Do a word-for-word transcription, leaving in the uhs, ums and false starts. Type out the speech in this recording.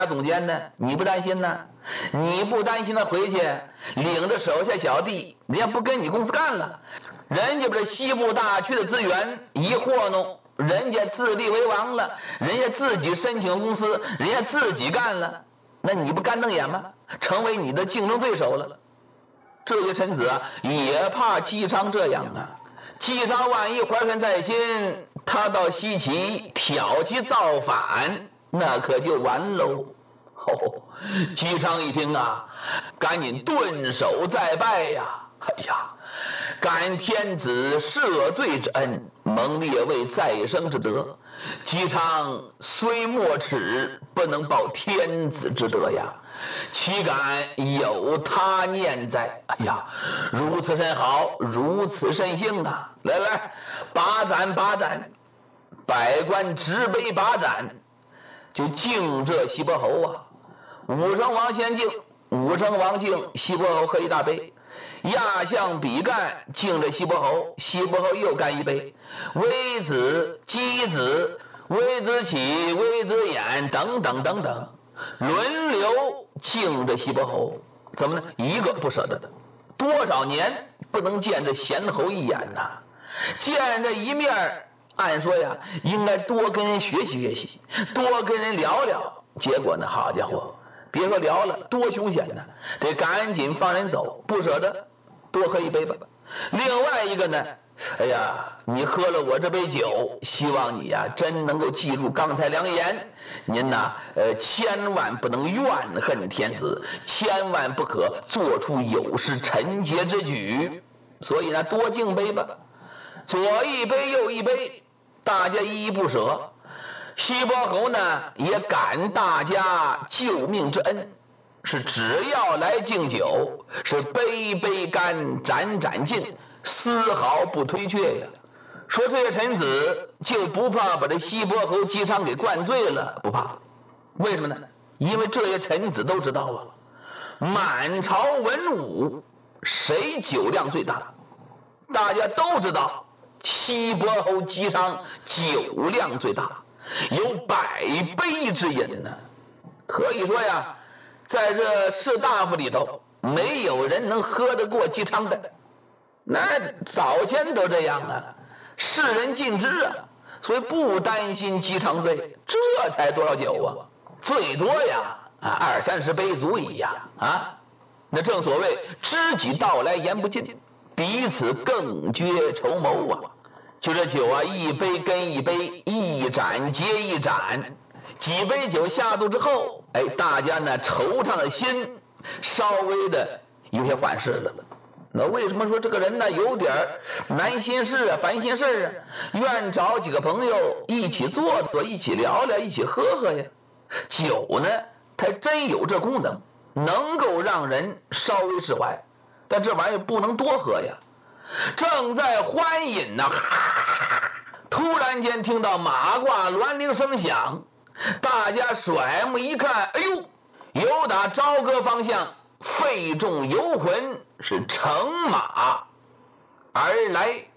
总监呢？你不担心呢？你不担心他回去领着手下小弟，人家不跟你公司干了，人家把这西部大区的资源一和弄，人家自立为王了，人家自己申请公司，人家自己干了，那你不干瞪眼吗？成为你的竞争对手了。这些臣子啊，也怕姬昌这样啊。姬昌万一怀恨在心，他到西岐挑起造反，那可就完喽。哦，姬昌一听啊，赶紧顿首再拜呀！哎呀，感天子赦罪之恩，蒙列位再生之德。姬昌虽没齿，不能报天子之德呀，岂敢有他念在？哎呀，如此甚好，如此甚幸啊！来来，把盏把盏，百官执杯把盏，就敬这西伯侯啊。武成王先敬，武成王敬，西伯侯喝一大杯。亚相比干敬着西伯侯，西伯侯又干一杯。微子、箕子、微子启、微子衍等等等等，轮流敬着西伯侯。怎么呢？一个不舍得的。多少年不能见这贤侯一眼呐、啊？见这一面，按说呀，应该多跟人学习学习，多跟人聊聊。结果呢，好家伙！别说聊了，多凶险呢！得赶紧放人走，不舍得，多喝一杯吧。另外一个呢，哎呀，你喝了我这杯酒，希望你呀、啊、真能够记住刚才良言。您呐，呃，千万不能怨恨天子，千万不可做出有失臣节之举。所以呢，多敬杯吧，左一杯右一杯，大家依依不舍。西伯侯呢也感大家救命之恩，是只要来敬酒，是杯杯干，盏盏尽，丝毫不推却呀。说这些臣子就不怕把这西伯侯姬昌给灌醉了？不怕，为什么呢？因为这些臣子都知道啊，满朝文武谁酒量最大？大家都知道，西伯侯姬昌酒量最大。有百杯之饮呢，可以说呀，在这士大夫里头，没有人能喝得过姬昌的。那早先都这样啊，世人尽知啊，所以不担心姬昌醉。这才多少酒啊？最多呀啊二三十杯足矣呀啊！那正所谓知己到来言不尽，彼此更觉筹谋啊。就这酒啊，一杯跟一杯，一盏接一盏，几杯酒下肚之后，哎，大家呢惆怅的心稍微的有些缓释了。那为什么说这个人呢有点难心事啊、烦心事啊？愿找几个朋友一起坐坐，一起聊聊，一起喝喝呀。酒呢，它真有这功能，能够让人稍微释怀，但这玩意儿不能多喝呀。正在欢饮呢、啊，突然间听到马褂銮铃声响，大家甩目一看，哎呦，由打朝歌方向费仲游魂是乘马而来。